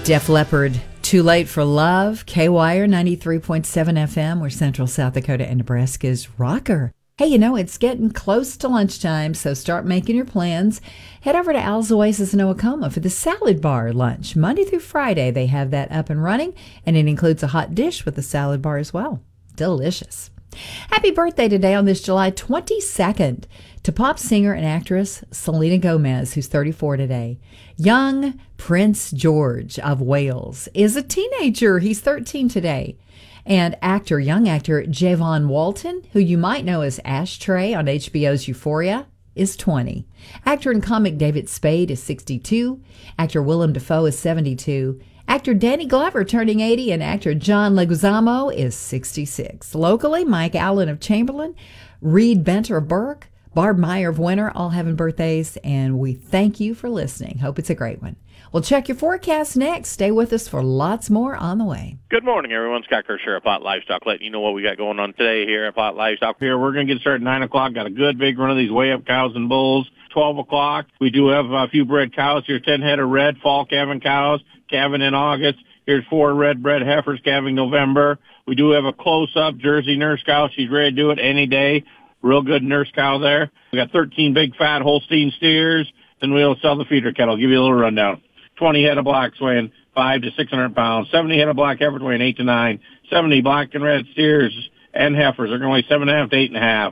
Def Leppard, Too Late for Love, K-Wire 93.7 FM, where Central South Dakota and Nebraska's rocker. Hey, you know, it's getting close to lunchtime, so start making your plans. Head over to Al's Oasis in Owatonna for the salad bar lunch. Monday through Friday, they have that up and running, and it includes a hot dish with the salad bar as well. Delicious. Happy birthday today on this July 22nd to pop singer and actress Selena Gomez, who's 34 today. Young Prince George of Wales is a teenager. He's 13 today. And young actor Javon Walton, who you might know as Ashtray on HBO's Euphoria, is 20. Actor and comic David Spade is 62. Actor Willem Dafoe is 72. Actor Danny Glover turning 80, and actor John Leguizamo is 66. Locally, Mike Allen of Chamberlain, Reed Benter of Burke, Barb Meyer of Winter, all having birthdays, and we thank you for listening. Hope it's a great one. We'll check your forecast next. Stay with us for lots more on the way. Good morning, everyone. Scott Kershaw at Plott Livestock, letting you know what we got going on today here at Plott Livestock. Here, we're going to get started at 9 o'clock. Got a good big run of these way-up cows and bulls. 12 o'clock, we do have a few bred cows. Here's 10 head of red fall calving cows, calving in August. Here's 4 red bred heifers calving November. We do have a close-up Jersey nurse cow. She's ready to do it any day. Real good nurse cow there. We got 13 big fat Holstein steers. Then we'll sell the feeder cattle. Give you a little rundown. 20 head of blacks weighing 500 to 600 pounds. 70 head of black heifers weighing 8 to 9. 70 black and red steers and heifers are going to weigh 7.5 to 8.5.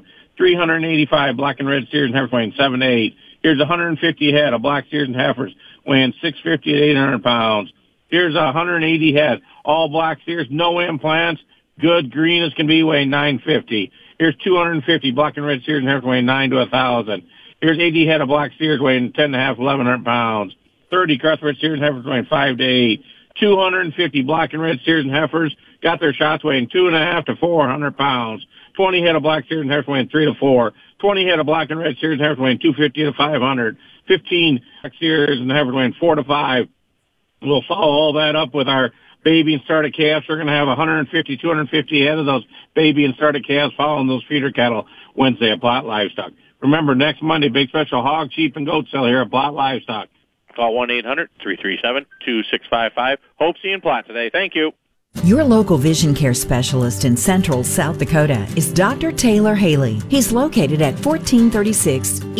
385 black and red steers and heifers weighing 7 to 8. Here's 150 head of black steers and heifers weighing 650 to 800 pounds. Here's 180 head, all black steers, no implants, good green as can be, weighing 950. Here's 250 black and red steers and heifers weighing 9 to 1,000. Here's 80 head of black steers weighing 10.5 to 1,100 pounds. 30 crossbred steers and heifers weighing 5 to 8. 250 black and red steers and heifers got their shots weighing 2.5 to 400 pounds. 20 head of black steers and heifers weighing 3 to 4. 20 head of black and red steers and heifers weighing 250 to 500. 15 black steers and heifers weighing 4 to 5. We'll follow all that up with our baby and started calves. We're going to have 150, 250 head of those baby and started calves following those feeder cattle Wednesday at Plott Livestock. Remember, next Monday, big special hog, sheep, and goat sale here at Plott Livestock. Call 1-800-337-2655. Hope seeing Plott today. Thank you. Your local vision care specialist in Central South Dakota is Dr. Taylor Haley. He's located at 1436